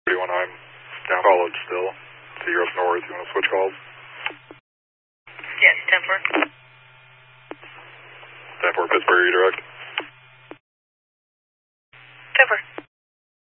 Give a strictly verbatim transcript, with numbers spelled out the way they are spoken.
when I'm down college still. So you're up north, you want to switch calls? Yes, ten four. ten four, Pittsburgh, redirect.